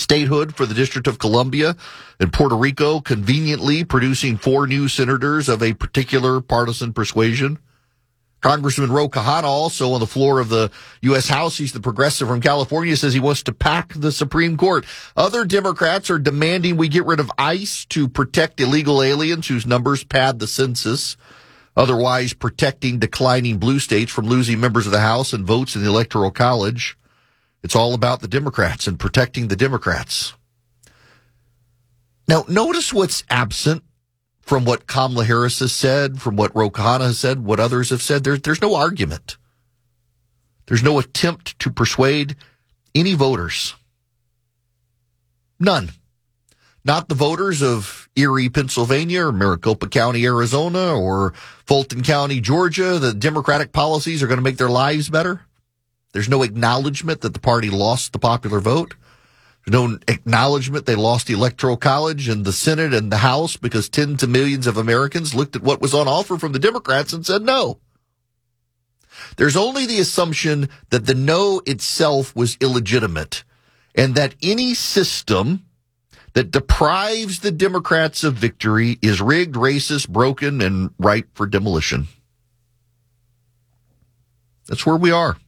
statehood for the District of Columbia and Puerto Rico, conveniently producing 4 new senators of a particular partisan persuasion. Congressman Ro Khanna, also on the floor of the U.S. House, he's the progressive from California, says he wants to pack the Supreme Court. Other Democrats are demanding we get rid of ICE to protect illegal aliens whose numbers pad the census, otherwise protecting declining blue states from losing members of the House and votes in the Electoral College. It's all about the Democrats and protecting the Democrats. Now, notice what's absent from what Kamala Harris has said, from what Ro Khanna has said, what others have said. There's no argument. There's no attempt to persuade any voters. None. Not the voters of Erie, Pennsylvania, or Maricopa County, Arizona, or Fulton County, Georgia. The Democratic policies are going to make their lives better. There's no acknowledgement that the party lost the popular vote. No acknowledgement they lost the Electoral College and the Senate and the House because tens of millions of Americans looked at what was on offer from the Democrats and said no. There's only the assumption that the no itself was illegitimate and that any system that deprives the Democrats of victory is rigged, racist, broken, and ripe for demolition. That's where we are.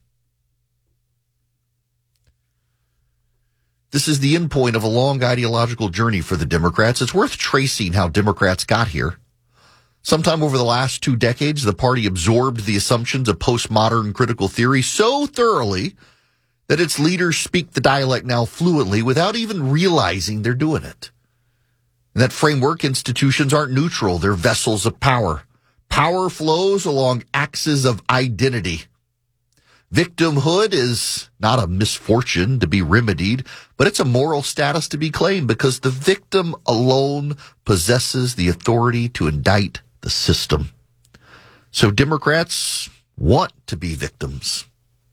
This is the end point of a long ideological journey for the Democrats. It's worth tracing how Democrats got here. Sometime over the last 2 decades, the party absorbed the assumptions of postmodern critical theory so thoroughly that its leaders speak the dialect now fluently without even realizing they're doing it. In that framework, institutions aren't neutral. They're vessels of power. Power flows along axes of identity. Victimhood is not a misfortune to be remedied, but it's a moral status to be claimed because the victim alone possesses the authority to indict the system. So Democrats want to be victims.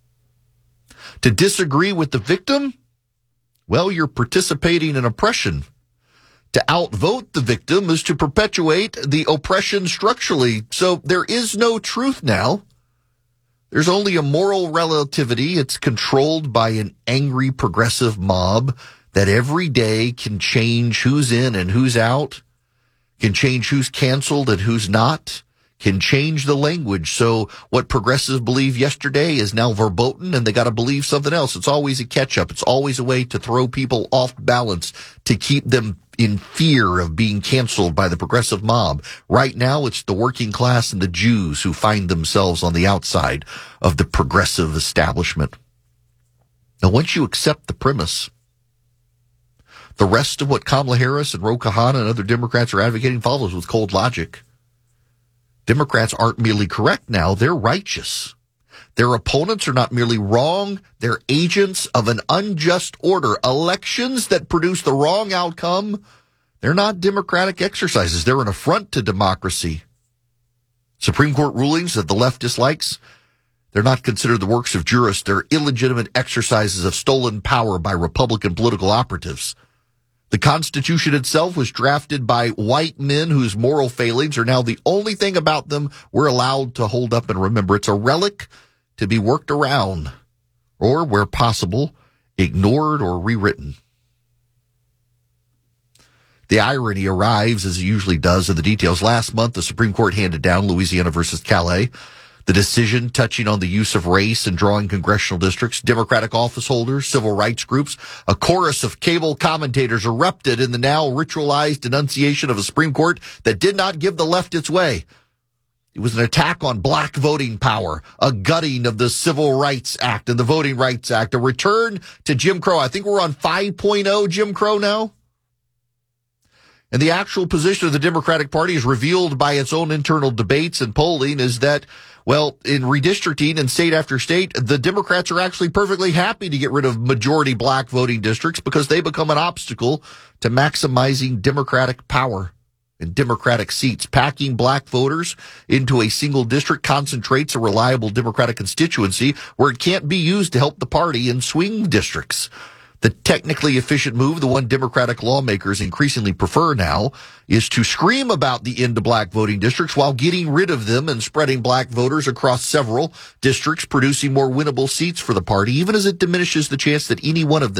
To disagree with the victim, well, you're participating in oppression. To outvote the victim is to perpetuate the oppression structurally. So there is no truth now. There's only a moral relativity. It's controlled by an angry progressive mob that every day can change who's in and who's out, can change who's canceled and who's not, can change the language. So what progressives believed yesterday is now verboten, and they got to believe something else. It's always a catch-up. It's always a way to throw people off balance, to keep them in fear of being canceled by the progressive mob. Right now, it's the working class and the Jews who find themselves on the outside of the progressive establishment. Now, once you accept the premise, the rest of what Kamala Harris and Ro Khanna and other Democrats are advocating follows with cold logic. Democrats aren't merely correct now, they're righteous. Their opponents are not merely wrong, they're agents of an unjust order. Elections that produce the wrong outcome, they're not democratic exercises. They're an affront to democracy. Supreme Court rulings that the left dislikes, they're not considered the works of jurists. They're illegitimate exercises of stolen power by Republican political operatives. The Constitution itself was drafted by white men whose moral failings are now the only thing about them we're allowed to hold up and remember. It's a relic to be worked around, or, where possible, ignored or rewritten. The irony arrives, as it usually does, in the details. Last month, the Supreme Court handed down Louisiana versus Calais, the decision touching on the use of race in drawing congressional districts. Democratic office holders, civil rights groups, a chorus of cable commentators erupted in the now ritualized denunciation of a Supreme Court that did not give the left its way. It was an attack on black voting power, a gutting of the Civil Rights Act and the Voting Rights Act, a return to Jim Crow. I think we're on 5.0 Jim Crow now. And the actual position of the Democratic Party, is revealed by its own internal debates and polling, is that, well, in redistricting in state after state, the Democrats are actually perfectly happy to get rid of majority black voting districts because they become an obstacle to maximizing Democratic power and Democratic seats. Packing black voters into a single district concentrates a reliable Democratic constituency where it can't be used to help the party in swing districts. The technically efficient move, the one Democratic lawmakers increasingly prefer now, is to scream about the end to black voting districts while getting rid of them and spreading black voters across several districts, producing more winnable seats for the party, even as it diminishes the chance that any one of them